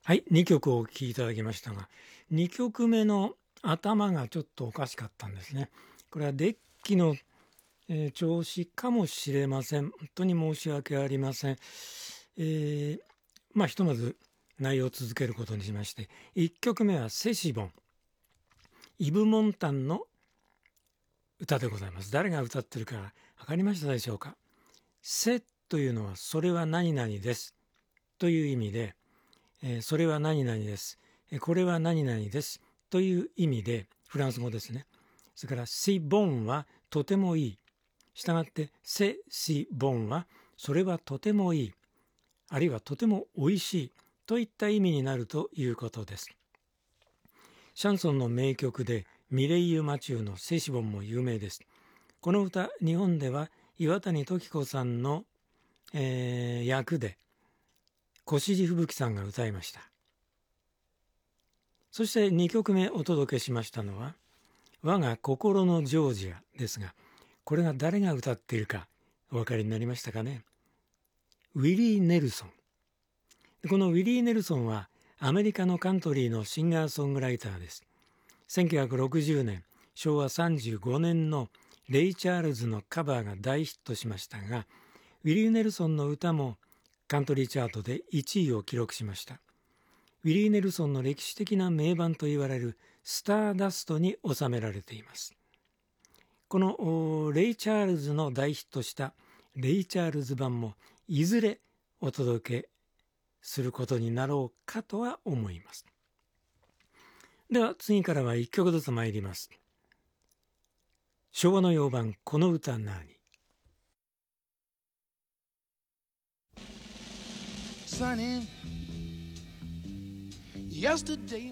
はい、2曲お聴きいただきましたが、2曲目の頭がちょっとおかしかったんですね。これはデッキの、調子かもしれません。本当に申し訳ありません。ひとまず内容を続けることにしまして、1曲目はセシボン、イブ・モンタンの歌でございます。誰が歌ってるか分かりましたでしょうか。セというのはそれは何々ですという意味で、それは何々です。これは何々です。という意味で、フランス語ですね。それから、シボンはとてもいい。したがって、セシボンはそれはとてもいい。あるいはとてもおいしい。といった意味になるということです。シャンソンの名曲で、ミレイユ・マチューのセシボンも有名です。この歌、日本では岩谷時子さんの、役で、越路吹雪さんが歌いました。そして2曲目お届けしましたのは我が心のジョージアですが、これが誰が歌っているかお分かりになりましたかね。ウィリー・ネルソン。このウィリー・ネルソンはアメリカのカントリーのシンガーソングライターです。1960年昭和35年のレイ・チャールズのカバーが大ヒットしましたが、ウィリー・ネルソンの歌もカントリーチャートで1位を記録しました。ウィリー・ネルソンの歴史的な名盤といわれるスターダストに収められています。このレイ・チャールズの大ヒットしたレイ・チャールズ版もいずれお届けすることになろうかとは思います。では次からは1曲ずつ参ります。昭和の洋版この歌なに。 Sunny, yesterday